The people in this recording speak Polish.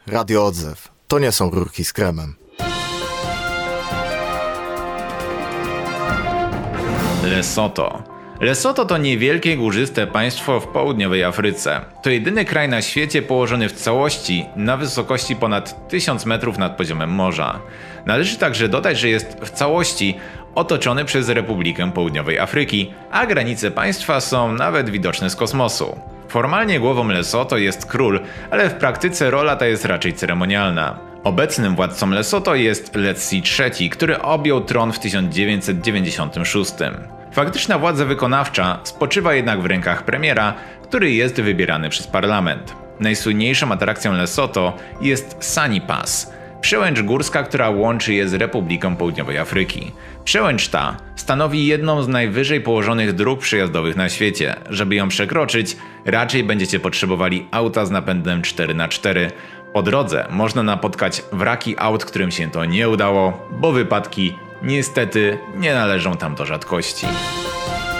Radio Odzew. To nie są rurki z kremem. Lesotho. Lesotho to niewielkie górzyste państwo w południowej Afryce. To jedyny kraj na świecie położony w całości na wysokości ponad 1000 metrów nad poziomem morza. Należy także dodać, że jest w całości otoczony przez Republikę Południowej Afryki, a granice państwa są nawet widoczne z kosmosu. Formalnie głową Lesotho jest król, ale w praktyce rola ta jest raczej ceremonialna. Obecnym władcą Lesotho jest Letsie III, który objął tron w 1996. Faktyczna władza wykonawcza spoczywa jednak w rękach premiera, który jest wybierany przez parlament. Najsłynniejszą atrakcją Lesotho jest Sani Pass, przełęcz górska, która łączy je z Republiką Południowej Afryki. Przełęcz ta stanowi jedną z najwyżej położonych dróg przejazdowych na świecie. Żeby ją przekroczyć, raczej będziecie potrzebowali auta z napędem 4x4. Po drodze można napotkać wraki aut, którym się to nie udało, bo wypadki niestety nie należą tam do rzadkości.